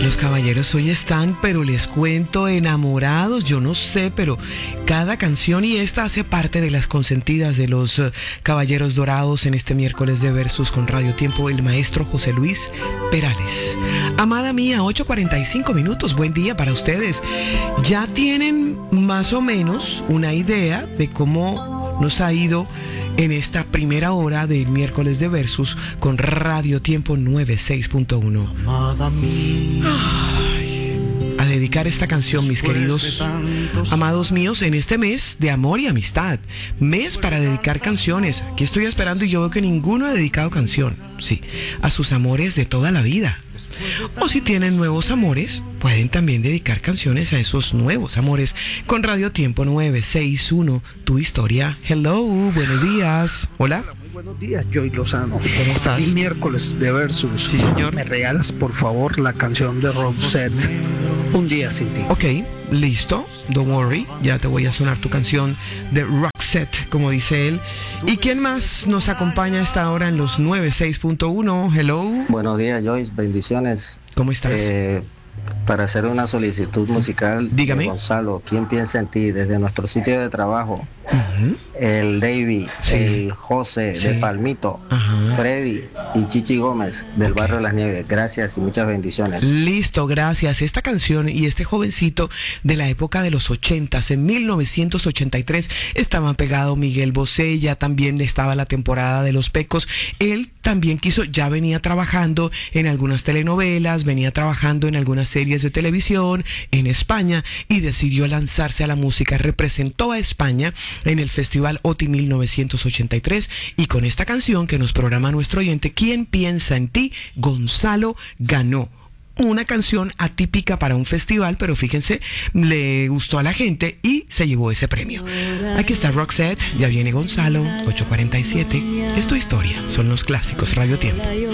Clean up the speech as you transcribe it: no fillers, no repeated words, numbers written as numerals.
Los caballeros hoy están, pero les cuento, enamorados, yo no sé, pero cada canción, y esta hace parte de las consentidas de los caballeros dorados en este miércoles de Versus con Radio Tiempo, el maestro José Luis Perales. Amada mía, 8:45 minutos, buen día para ustedes. Ya tienen más o menos una idea de cómo nos ha ido en esta primera hora del miércoles de Versus con Radio Tiempo 96.1. A dedicar esta canción, mis queridos amados míos, en este mes de amor y amistad. Mes para dedicar canciones. Aquí estoy esperando y yo veo que ninguno ha dedicado canción. Sí, a sus amores de toda la vida. O si tienen nuevos amores, pueden también dedicar canciones a esos nuevos amores con Radio Tiempo 961, tu historia. Hello, buenos días. Hola. Muy buenos días, Joy Lozano. ¿Cómo estás? El miércoles de Versus. Sí, señor. ¿Me regalas, por favor, la canción de Roxette, Un día sin ti? Ok, listo. Don't worry. Ya te voy a sonar tu canción de Roxette, como dice él. ¿Y quién más nos acompaña a esta hora en los 96.1? Hello. Buenos días, Joyce. Bendiciones. ¿Cómo estás? Para hacer una solicitud musical. Dígame. Gonzalo, ¿quién piensa en ti? Desde nuestro sitio de trabajo. Uh-huh. El David, Sí. el José Sí. de Palmito, Ajá. Freddy y Chichi Gómez del barrio Las Nieves. Gracias y muchas bendiciones. Listo, gracias. Esta canción y este jovencito de la época de los 80s, en 1983, estaban pegados Miguel Bosé, ya también estaba la temporada de Los Pecos. Él también quiso, ya venía trabajando en algunas telenovelas, venía trabajando en algunas series de televisión en España y decidió lanzarse a la música. Representó a España en el Festival OTI 1983 y con esta canción que nos programa nuestro oyente, ¿Quién piensa en ti?, Gonzalo ganó. Una canción atípica para un festival, pero fíjense, le gustó a la gente y se llevó ese premio. Aquí está Roxette, ya viene Gonzalo, 8:47. Es tu historia, son los clásicos Radio Tiempo.